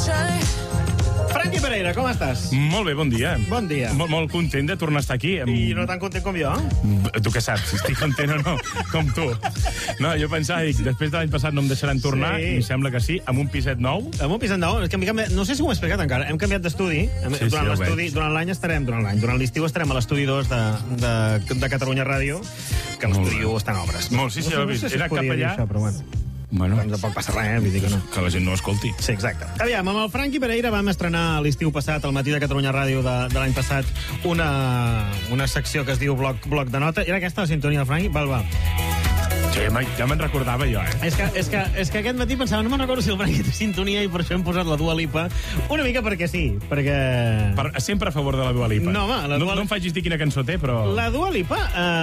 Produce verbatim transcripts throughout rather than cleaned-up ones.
Franqui Pereira, com estàs? Molt bé, bon dia. Bon dia. Molt, molt content de tornar a estar aquí. I no tan content com jo? Tu què saps, si estic content o no, com tu. No, jo pensava, dic, després de l'any passat no em deixaran tornar, Sí. i em sembla que sí, amb un piset nou. Amb un piset nou, és que hem canviat, no sé si ho hem explicat encara, hem canviat d'estudi. Hem- Sí, sí, durant ho l'estudi, veig. durant l'any estarem, durant l'any, durant l'estiu estarem a l'estudi dos de, de, de Catalunya Ràdio, que Molt l'estudi bé. u està en obres. Molt, sí, sí, no, ho he vist. No sé si Era es podia cap dir allà. Això, però bueno, Bueno, doncs tampoc passa res, eh? Vull dir que no. que la gent no escolti. Sí, exacte. Aviam, amb el Franqui Pereira vam estrenar l'estiu passat, al matí de Catalunya Ràdio de, de l'any passat, una, una secció que es diu Bloc, bloc de Nota. Era aquesta la sintonia del Franqui? Val, va. Sí, home, ja me'n recordava jo, eh? És que, és, que, és que aquest matí pensava, no me'n recordo si el Franqui té sintonia i per això hem posat la Dua Lipa. Una mica perquè sí, perquè... Per, sempre a favor de la Dua Lipa. No, home, la no, Dua- no em facis dir quina cançó té, però... La Dua Lipa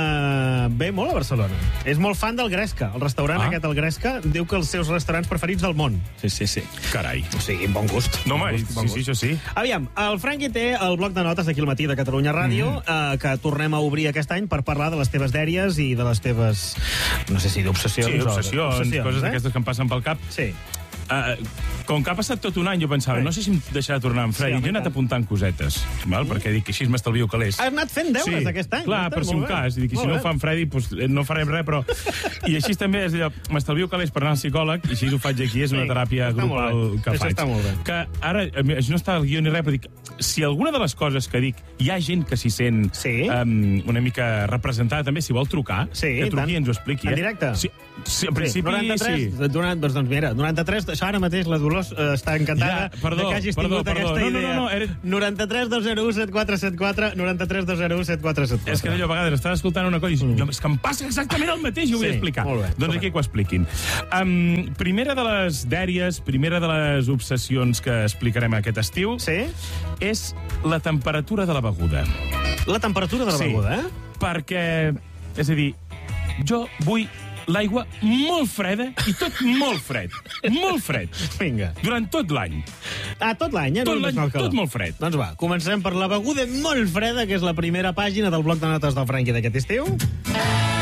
eh, ve molt a Barcelona. És molt fan del Gresca. El restaurant Ah. aquest, el Gresca, diu que els seus restaurants preferits del món. Sí, sí, sí. Carai. O sigui, bon gust. No, home, Bon gust, bon sí, sí, gust. això sí. Aviam, el Franqui té el bloc de notes d'aquí al matí de Catalunya Ràdio, mm. eh, que tornem a obrir aquest any per parlar de les teves dèries i de les teves, no sé si d'obsessions. Sí, o- obsessions, coses eh? d'aquestes que em passen pel cap. Sí. Uh, com que ha passat tot un any, jo pensava, Sí. no sé si em deixarà tornar amb Freddy. Sí, home, jo he anat i tant. apuntant cosetes, val? Perquè dic que així m'estalvio calés. Has anat fent deures aquest any. Clar, Està per si molt un bé. cas. I dic, i si Molt no bé. ho fa en Freddy, doncs no farem res, però... I així també és allò, m'estalvio calés per anar al psicòleg, i així ho faig aquí, és una Sí, teràpia està molt grupal bé. que Això faig. està molt bé. Que ara, això no està al guió ni res, però dic, si alguna de les coses que dic, hi ha gent que s'hi sent Sí. um, una mica representada també, si vol trucar, Sí, que i truqui tant. i ens ho expliqui. En eh? directe? Sí, sí, en principi, noranta-tres, sí. Durant, doncs, doncs mira, noranta-tres, això ara mateix la Dolors eh, està encantada Ja, perdó, de que hagis perdó, tingut perdó. aquesta No, no, idea. no, no, era- noranta-tres dos zero u set quatre set quatre, noranta-tres dos zero u set quatre set quatre. És que allò a vegades estava escoltant una cosa i dic, és que em passa exactament el mateix i ho vull Sí, explicar. molt bé. Doncs aquí que ho expliquin. Um, primera de les dèries, primera de les obsessions que explicarem aquest estiu Sí? és la temperatura de la beguda. La temperatura de la Sí. beguda, eh? Perquè, és a dir, jo vull l'aigua molt freda i tot molt fred. Molt fred. Vinga. Durant tot l'any. Ah, tot l'any, eh? Tot No només l'any, el calor. tot molt fred. Doncs va, comencem per la beguda molt freda, que és la primera pàgina del bloc de notes del Franqui d'aquest estiu.